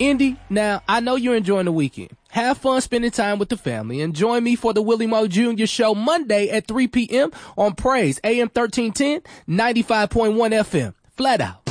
Indy, now, I know you're enjoying the weekend. Have fun spending time with the family and join me for the Willie Moe Jr. Show Monday at 3 p.m. on Praise AM 1310, 95.1 FM. Flat out.